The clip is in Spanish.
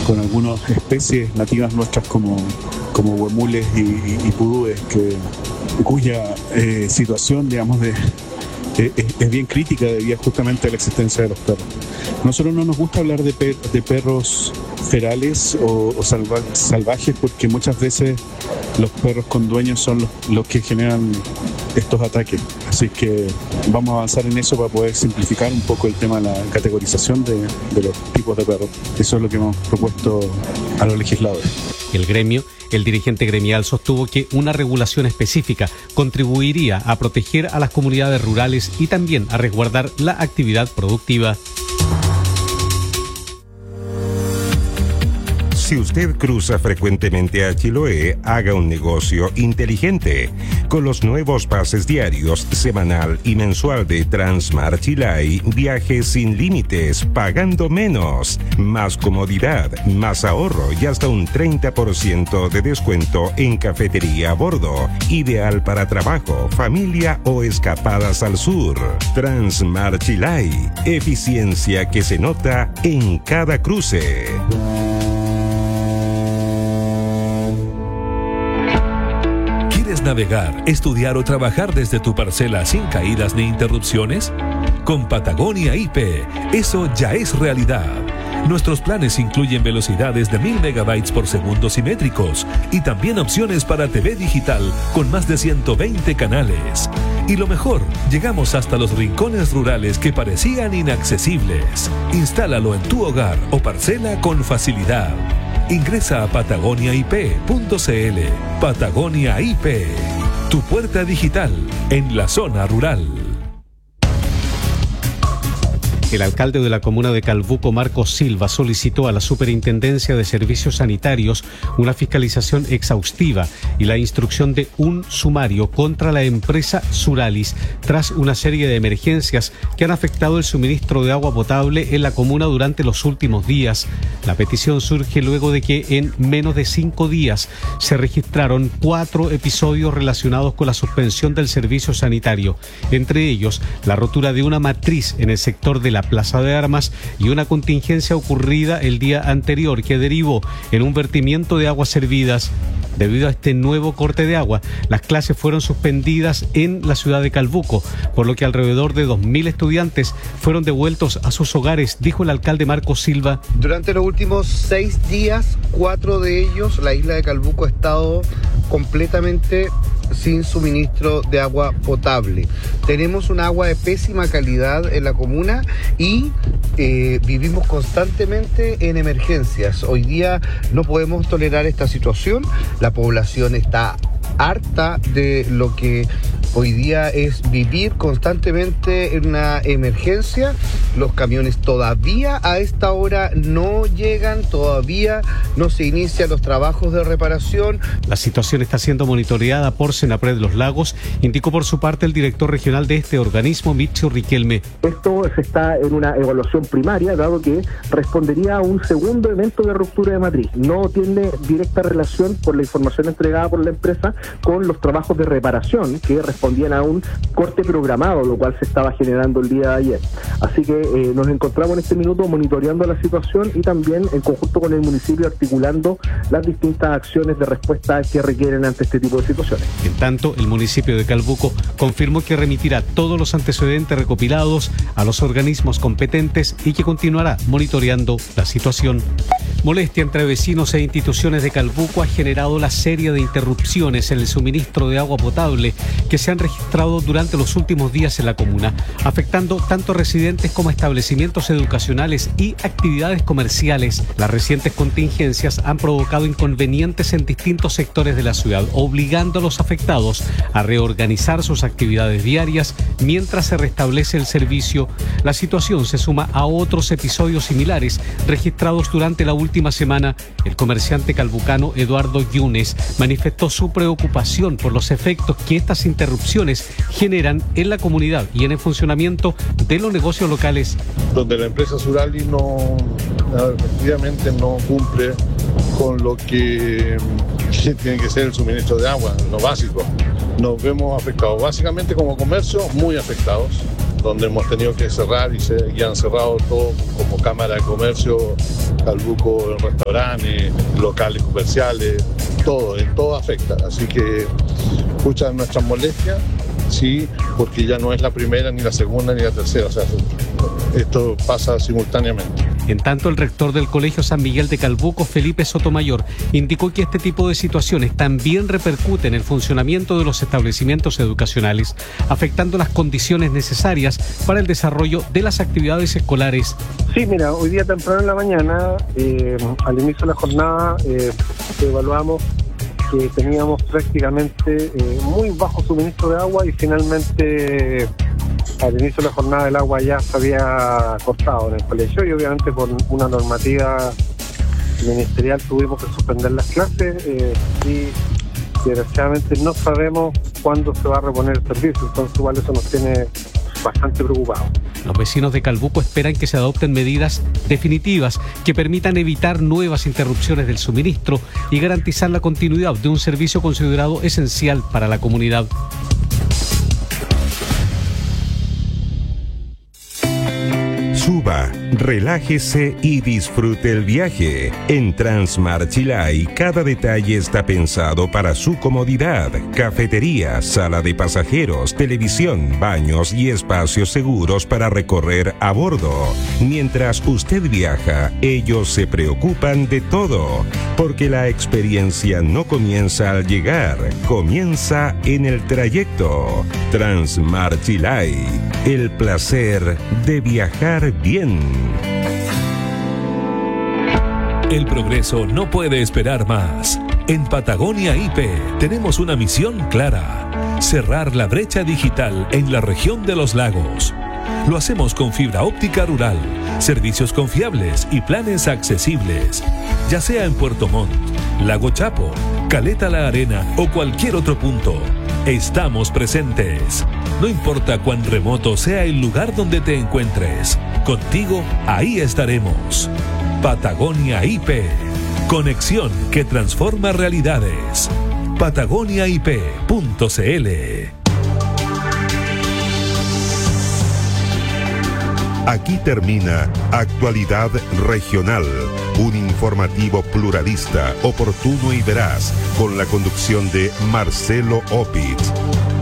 con algunas especies nativas nuestras como huemules y pudúes, cuya situación, digamos, es bien crítica debido justamente a la existencia de los perros. A nosotros no nos gusta hablar de perros ferales o salvajes, porque muchas veces los perros con dueños son los que generan estos ataques. Así que vamos a avanzar en eso para poder simplificar un poco el tema de la categorización de los tipos de perros. Eso es lo que hemos propuesto a los legisladores. El gremio, el dirigente gremial, sostuvo que una regulación específica contribuiría a proteger a las comunidades rurales y también a resguardar la actividad productiva. Si usted cruza frecuentemente a Chiloé, haga un negocio inteligente. Con los nuevos pases diarios, semanal y mensual de Transmar Chilay, viaje sin límites, pagando menos. Más comodidad, más ahorro y hasta un 30% de descuento en cafetería a bordo. Ideal para trabajo, familia o escapadas al sur. Transmar Chilay, eficiencia que se nota en cada cruce. Navegar, estudiar o trabajar desde tu parcela sin caídas ni interrupciones? Con Patagonia IP, eso ya es realidad. Nuestros planes incluyen velocidades de 1000 megabytes por segundo simétricos y también opciones para TV digital con más de 120 canales. Y lo mejor, llegamos hasta los rincones rurales que parecían inaccesibles. Instálalo en tu hogar o parcela con facilidad. Ingresa a patagoniaip.cl. Patagonia IP, tu puerta digital en la zona rural. El alcalde de la comuna de Calbuco, Marcos Silva, solicitó a la Superintendencia de Servicios Sanitarios una fiscalización exhaustiva y la instrucción de un sumario contra la empresa Suralis tras una serie de emergencias que han afectado el suministro de agua potable en la comuna durante los últimos días. La petición surge luego de que en menos de 5 días se registraron 4 episodios relacionados con la suspensión del servicio sanitario, entre ellos la rotura de una matriz en el sector de la Plaza de Armas y una contingencia ocurrida el día anterior que derivó en un vertimiento de aguas servidas. Debido a este nuevo corte de agua, las clases fueron suspendidas en la ciudad de Calbuco, por lo que alrededor de 2.000 estudiantes fueron devueltos a sus hogares, dijo el alcalde Marcos Silva. Durante los últimos 6 días, 4 de ellos, la isla de Calbuco ha estado completamente sin suministro de agua potable. Tenemos un agua de pésima calidad en la comuna y vivimos constantemente en emergencias. Hoy día no podemos tolerar esta situación. La población está harta de lo que hoy día es vivir constantemente en una emergencia. Los camiones todavía a esta hora no llegan, todavía no se inician los trabajos de reparación. La situación está siendo monitoreada por Senapred Los Lagos, indicó por su parte el director regional de este organismo, Micho Riquelme. Esto se está en una evaluación primaria, dado que respondería a un segundo evento de ruptura de matriz. No tiene directa relación con la información entregada por la empresa con los trabajos de reparación que respondían a un corte programado, lo cual se estaba generando el día de ayer. Así que nos encontramos en este minuto monitoreando la situación y también en conjunto con el municipio articulando las distintas acciones de respuesta que requieren ante este tipo de situaciones. En tanto, el municipio de Calbuco confirmó que remitirá todos los antecedentes recopilados a los organismos competentes y que continuará monitoreando la situación. Molestia entre vecinos e instituciones de Calbuco ha generado la serie de interrupciones en el suministro de agua potable que se han registrado durante los últimos días en la comuna, afectando tanto residentes como establecimientos educacionales y actividades comerciales. Las recientes contingencias han provocado inconvenientes en distintos sectores de la ciudad, obligando a los afectados a reorganizar sus actividades diarias mientras se restablece el servicio. La situación se suma a otros episodios similares registrados durante la última semana. El comerciante calbucano Eduardo Yunes manifestó su preocupación por los efectos que estas interrupciones generan en la comunidad y en el funcionamiento de los negocios locales. Donde la empresa Suralis efectivamente no cumple con lo que tiene que ser el suministro de agua, lo básico. Nos vemos afectados, básicamente como comercio, muy afectados. donde hemos tenido que cerrar y han cerrado todo como Cámara de Comercio, Calbuco, restaurantes, locales comerciales, todo afecta. Así que escuchan nuestras molestias, sí, porque ya no es la primera, ni la segunda, ni la tercera, o sea, esto pasa simultáneamente. En tanto, el rector del Colegio San Miguel de Calbuco, Felipe Sotomayor, indicó que este tipo de situaciones también repercute en el funcionamiento de los establecimientos educacionales, afectando las condiciones necesarias para el desarrollo de las actividades escolares. Sí, mira, hoy día temprano en la mañana, al inicio de la jornada, evaluamos que teníamos prácticamente muy bajo suministro de agua y finalmente al inicio de la jornada el agua ya se había cortado en el colegio y obviamente por una normativa ministerial tuvimos que suspender las clases y desgraciadamente no sabemos cuándo se va a reponer el servicio, entonces igual eso nos tiene bastante preocupados. Los vecinos de Calbuco esperan que se adopten medidas definitivas que permitan evitar nuevas interrupciones del suministro y garantizar la continuidad de un servicio considerado esencial para la comunidad. Suba, relájese y disfrute el viaje. En Transmar Chilay, cada detalle está pensado para su comodidad. Cafetería, sala de pasajeros, televisión, baños y espacios seguros para recorrer a bordo. Mientras usted viaja, ellos se preocupan de todo, porque la experiencia no comienza al llegar, comienza en el trayecto. Transmar Chilay, el placer de viajar bien. El progreso no puede esperar más. En Patagonia IP tenemos una misión clara: cerrar la brecha digital en la región de los lagos. Lo hacemos con fibra óptica rural, servicios confiables y planes accesibles. Ya sea en Puerto Montt, Lago Chapo, Caleta La Arena o cualquier otro punto, estamos presentes. No importa cuán remoto sea el lugar donde te encuentres, contigo ahí estaremos. Patagonia IP, conexión que transforma realidades. patagoniaip.cl. Aquí termina Actualidad Regional, un informativo pluralista, oportuno y veraz, con la conducción de Marcelo Opitz.